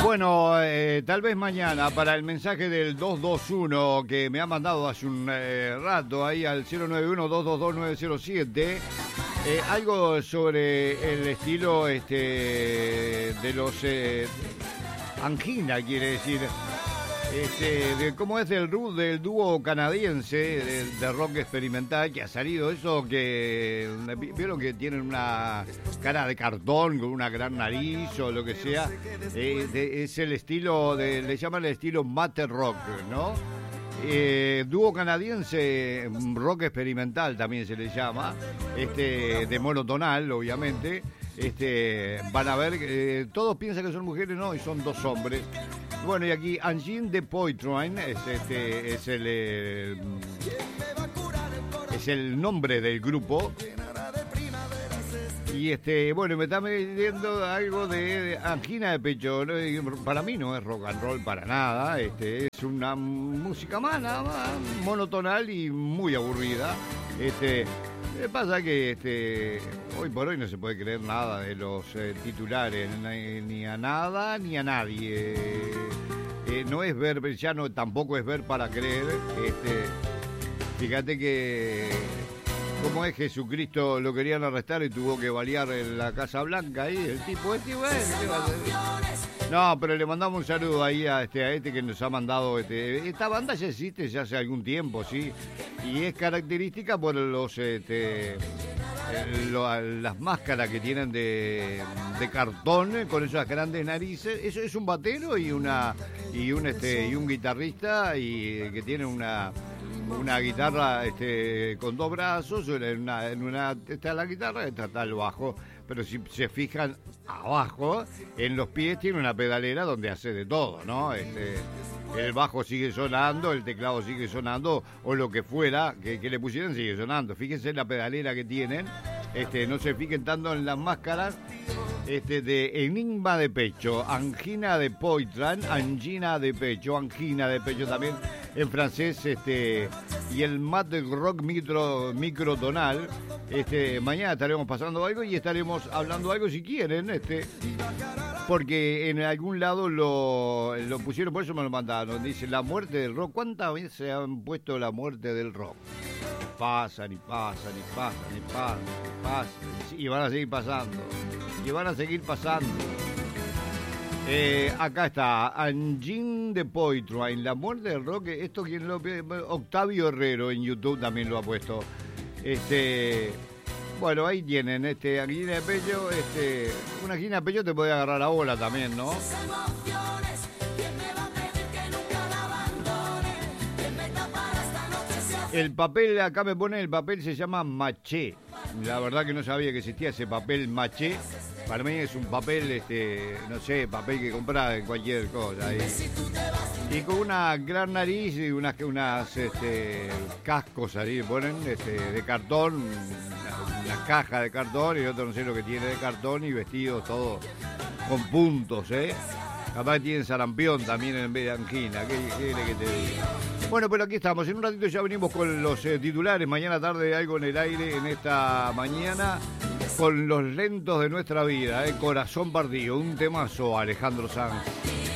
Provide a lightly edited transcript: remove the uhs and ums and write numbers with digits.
Bueno, tal vez mañana para el mensaje del 221 que me ha mandado hace un rato ahí al 091-222-907, algo sobre el estilo de los Angina, quiere decir, de cómo es del dúo canadiense de rock experimental que ha salido eso, que vieron que tienen una cara de cartón con una gran nariz o lo que sea, es el estilo le llaman el estilo matter rock, ¿no? Dúo canadiense, rock experimental también se le llama, de monotonal, obviamente. Van a ver, todos piensan que son mujeres, no, y son dos hombres. Bueno, y aquí Angine de Poitrain es el nombre del grupo. Y bueno, me está metiendo algo de angina de pecho. Para mí no es rock and roll para nada. Es una música más, nada más, monotonal y muy aburrida. Me pasa que hoy por hoy no se puede creer nada de los titulares, ni a nada ni a nadie. No es ver, ya no, tampoco es ver para creer. Fíjate que cómo es Jesucristo, lo querían arrestar y tuvo que balear en la Casa Blanca ahí, el tipo No, pero le mandamos un saludo ahí a que nos ha mandado esta banda ya existe ya hace algún tiempo, sí, y es característica por los las máscaras que tienen de cartón con esas grandes narices. Eso es un batero y un guitarrista y que tiene una guitarra con dos brazos, en una está la guitarra, esta está el bajo, pero si se fijan abajo, en los pies tiene una pedalera donde hace de todo, ¿no? El bajo sigue sonando, el teclado sigue sonando, o lo que fuera que le pusieran sigue sonando. Fíjense en la pedalera que tienen, no se fijen tanto en las máscaras. De enigma de pecho, angina de Poitran, angina de pecho también en francés, y el mat rock microtonal. Mañana estaremos pasando algo y estaremos hablando algo si quieren, porque en algún lado lo pusieron, por eso me lo mandaron. Dice la muerte del rock. ¿Cuántas veces se han puesto la muerte del rock? Pasan y pasan y pasan y pasan y pasan y van a seguir pasando. Y van a seguir pasando. Acá está Angine de Poitrain, la muerte del rock. Esto quien lo Octavio Herrero en YouTube también lo ha puesto. Bueno, ahí tienen angina de pecho. Una angina de pecho te puede agarrar a bola también, ¿no? El papel, acá me pone el papel, se llama maché. La verdad que no sabía que existía ese papel maché. Para mí es un papel, no sé, papel que compras en cualquier cosa. Y con una gran nariz y unas cascos ahí ponen de cartón, una caja de cartón, y otro no sé lo que tiene de cartón, y vestidos todos con puntos, Capaz que tienen sarampión también en vez de angina. ¿Qué quiere que te diga? Bueno, pero aquí estamos. En un ratito ya venimos con los titulares. Mañana tarde algo en el aire en esta mañana con los lentos de nuestra vida. Corazón partido. Un temazo, Alejandro Sanz.